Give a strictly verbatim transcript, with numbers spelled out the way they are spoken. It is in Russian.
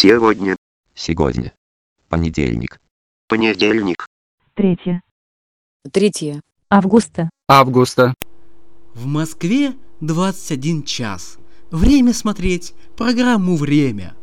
Сегодня. Сегодня. Понедельник. Понедельник. Третье. Третье. Августа. Августа. В Москве двадцать один час. Время смотреть программу «Время».